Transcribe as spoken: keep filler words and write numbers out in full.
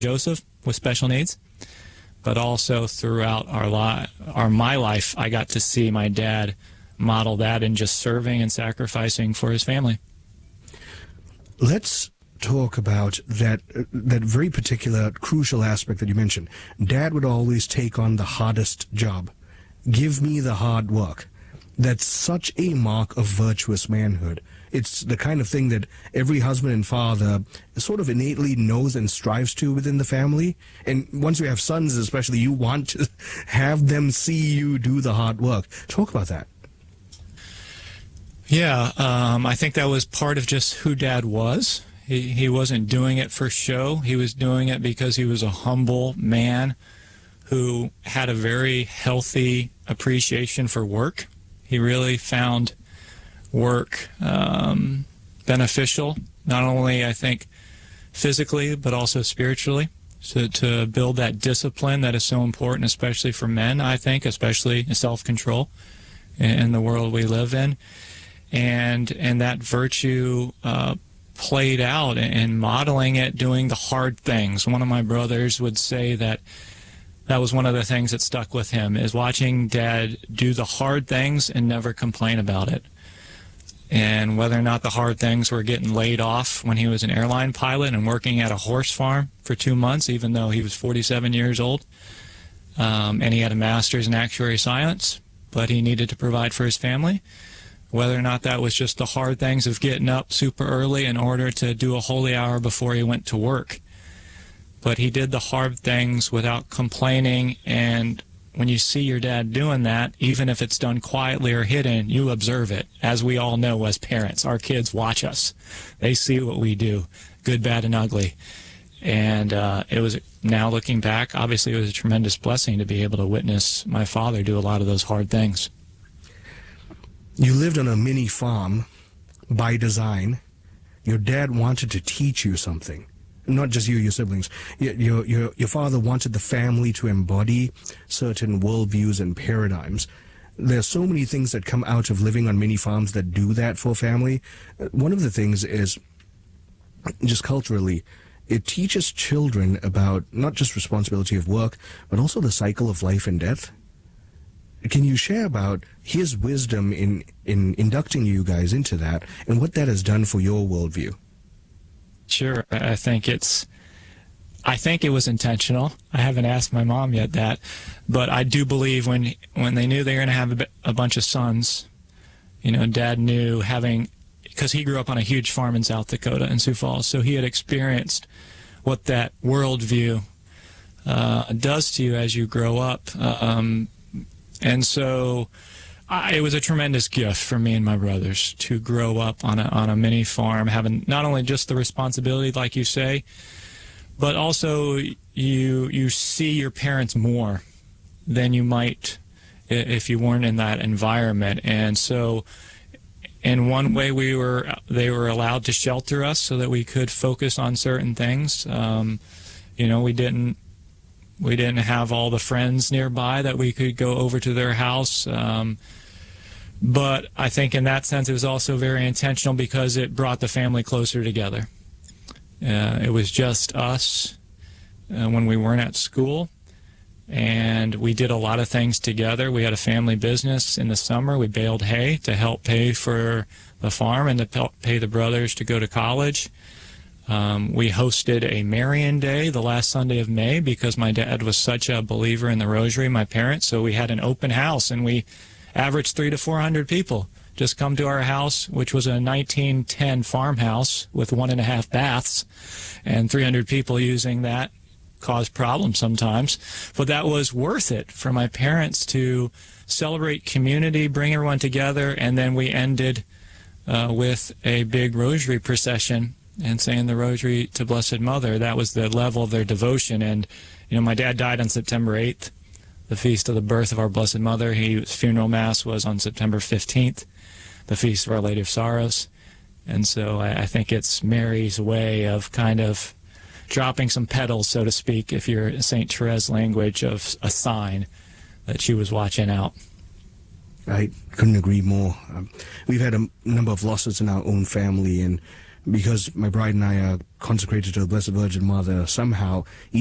Joseph with special needs, but also throughout our li our my life, I got to see my dad model that in just serving and sacrificing for his family. Let's talk about that uh, that very particular crucial aspect that you mentioned. Dad would always take on the hardest job. Give me the hard work. That's such a mark of virtuous manhood. It's the kind of thing that every husband and father sort of innately knows and strives to within the family. And once you have sons especially, you want to have them see you do the hard work. Talk about that. Yeah, um, I think that was part of just who Dad was. He, he wasn't doing it for show. He was doing it because he was a humble man who had a very healthy appreciation for work. He really found work um, beneficial, not only, I think, physically, but also spiritually. So to build that discipline that is so important, especially for men, I think, especially self-control in the world we live in. And, and that virtue uh, played out in modeling it, doing the hard things. One of my brothers would say that that was one of the things that stuck with him, is watching Dad do the hard things and never complain about it. And whether or not the hard things were getting laid off when he was an airline pilot and working at a horse farm for two months, even though he was forty-seven years old, um, and he had a master's in actuary science, but he needed to provide for his family. Whether or not that was just the hard things of getting up super early in order to do a holy hour before he went to work. But he did the hard things without complaining, and when you see your dad doing that, even if it's done quietly or hidden, you observe it. As we all know as parents, our kids watch us. They see what we do, good, bad, and ugly. And uh, it was, now looking back, obviously it was a tremendous blessing to be able to witness my father do a lot of those hard things. You lived on a mini farm by design. Your dad wanted to teach you something. Not just you, your siblings. Your, your, your, your father wanted the family to embody certain worldviews and paradigms. There's so many things that come out of living on mini farms that do that for family. One of the things is, just culturally, it teaches children about not just responsibility of work, but also the cycle of life and death. Can you share about his wisdom in, in inducting you guys into that, and what that has done for your worldview? Sure. I think it's, I think it was intentional. I haven't asked my mom yet that, but I do believe when, when they knew they were going to have a, a bunch of sons, you know, Dad knew, having, because he grew up on a huge farm in South Dakota in Sioux Falls, so he had experienced what that worldview uh, does to you as you grow up. Um, and so I, it was a tremendous gift for me and my brothers to grow up on a, on a mini farm, having not only just the responsibility, like you say, but also you, you see your parents more than you might if you weren't in that environment. And so in one way, we were they were allowed to shelter us so that we could focus on certain things. Um, you know, we didn't we didn't have all the friends nearby that we could go over to their house. Um, but I think in that sense, it was also very intentional because it brought the family closer together. Uh, it was just us uh, when we weren't at school. And we did a lot of things together. We had a family business in the summer. We baled hay to help pay for the farm and to help pay the brothers to go to college. Um, we hosted a Marian Day the last Sunday of May because my dad was such a believer in the rosary, my parents. So we had an open house, and we averaged three to four hundred people just come to our house, which was a nineteen ten farmhouse with one and a half baths, and three hundred people using that. Caused problems sometimes, but that was worth it for my parents to celebrate community, bring everyone together, and then we ended uh, with a big rosary procession and saying the rosary to Blessed Mother. That was the level of their devotion. And you know, my dad died on September eighth, the feast of the birth of our Blessed Mother. His funeral mass was on September fifteenth, the feast of Our Lady of Sorrows. And so I, I think it's Mary's way of kind of dropping some petals, so to speak, if you're Saint Therese language, of a sign that she was watching out. I couldn't agree more. Um, we've had a number of losses in our own family, and because my bride and I are consecrated to the Blessed Virgin Mother, somehow